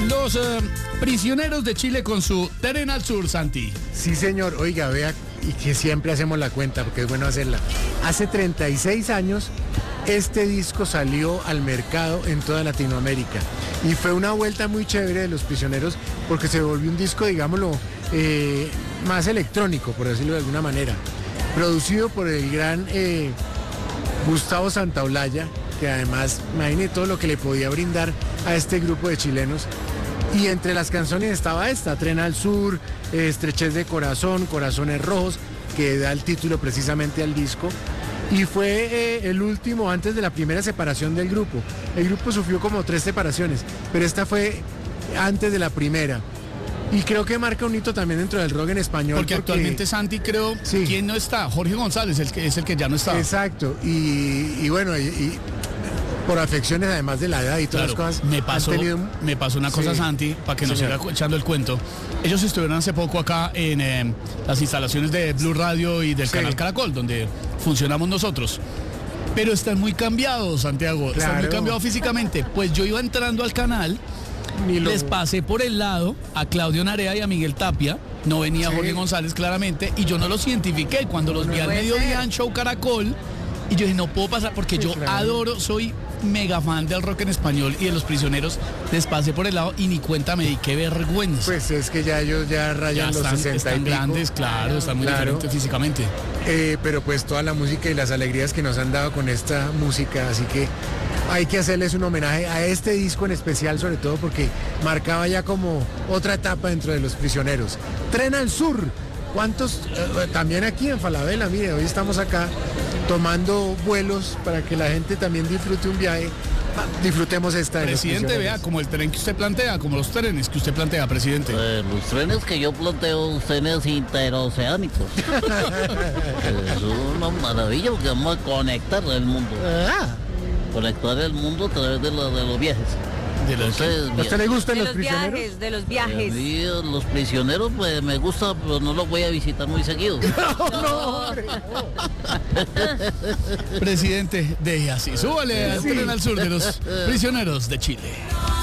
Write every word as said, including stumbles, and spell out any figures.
Los eh, prisioneros de Chile con su Tren al Sur, Santi. Sí, señor. Oiga, vea, y que siempre hacemos la cuenta, porque es bueno hacerla. Hace treinta y seis años, este disco salió al mercado en toda Latinoamérica. Y fue una vuelta muy chévere de Los Prisioneros, porque se volvió un disco, digámoslo, eh, más electrónico, por decirlo de alguna manera. Producido por el gran eh, Gustavo Santaolalla, que además, imagínate todo lo que le podía brindar a este grupo de chilenos. Y entre las canciones estaba esta, Tren al Sur, eh, Estrechez de Corazón, Corazones Rojos, que da el título precisamente al disco. Y fue eh, el último antes de la primera separación del grupo. El grupo sufrió como tres separaciones, pero esta fue antes de la primera. Y creo que marca un hito también dentro del rock en español. Porque, porque actualmente Santi, creo, sí. ¿Quién no está? Jorge González el que, es el que ya no está. Exacto, y, y bueno, y, y por afecciones además de la edad y todas claro, las cosas. Me pasó, tenido... me pasó una cosa, sí. Santi, para que nos siga echando el cuento. Ellos estuvieron hace poco acá en eh, las instalaciones de Blue Radio y del sí. canal Caracol, donde funcionamos nosotros. Pero están muy cambiados, Santiago, claro. Están muy cambiados físicamente. Pues yo iba entrando al canal, Lo... les pasé por el lado a Claudio Narea y a Miguel Tapia. No venía sí. Jorge González claramente y yo no los identifiqué. Cuando los no vi al mediodía en Show Caracol, y yo dije, no puedo pasar porque sí, yo claro. adoro, soy mega fan del rock en español y de Los Prisioneros. Les pasé por el lado y ni cuenta me di, qué vergüenza. Pues es que ya ellos ya rayan ya están, los sesenta están y pico. Grandes, claro, están muy claro. diferentes físicamente. Eh, pero pues toda la música y las alegrías que nos han dado con esta música, así que hay que hacerles un homenaje a este disco en especial, sobre todo porque marcaba ya como otra etapa dentro de Los Prisioneros. Tren al Sur. ¿Cuántos? Eh, también aquí en Falabella, mire, hoy estamos acá tomando vuelos para que la gente también disfrute un viaje. Disfrutemos esta. Presidente, vea, como el tren que usted plantea, como los trenes que usted plantea, presidente. Eh, los trenes que yo planteo, trenes interoceánicos. Es una maravilla porque vamos a conectar el mundo. Ah. Conectar el mundo a través de, la, de los viajes. De los Entonces, ¿a usted le gustan de los, los prisioneros? Viajes, de los viajes. A mí, los prisioneros, pues me gusta, pero no los voy a visitar muy seguido. No, no, hombre, no. Presidente, deje así. Súbale al tren al sur de Los Prisioneros de Chile.